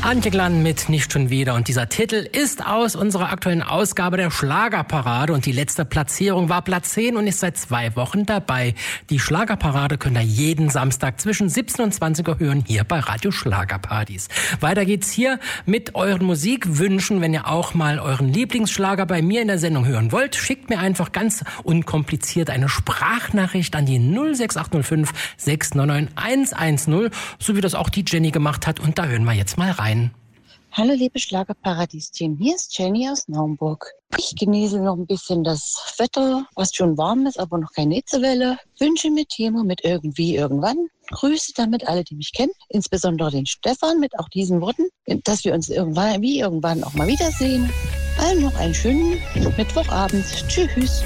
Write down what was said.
Antje Glann mit Nicht schon wieder. Und dieser Titel ist aus unserer aktuellen Ausgabe der Schlagerparade. Und die letzte Platzierung war Platz 10 und ist seit 2 Wochen dabei. Die Schlagerparade könnt ihr jeden Samstag zwischen 17 und 20 Uhr hören, hier bei Radio Schlagerpartys. Weiter geht's hier mit euren Musikwünschen. Wenn ihr auch mal euren Lieblingsschlager bei mir in der Sendung hören wollt, schickt mir einfach ganz unkompliziert eine Sprachnachricht an die 06805 699 110, so wie das auch die Jenny gemacht hat. Und da hören wir jetzt mal rein. Hallo liebe Schlagerparadies-Team, hier ist Jenny aus Naumburg. Ich genieße noch ein bisschen das Wetter, was schon warm ist, aber noch keine Hitzewelle. Wünsche mir Timo mit irgendwie irgendwann. Grüße damit alle, die mich kennen, insbesondere den Stefan mit auch diesen Worten, dass wir uns irgendwann auch mal wiedersehen. Allen noch einen schönen Mittwochabend. Tschüss.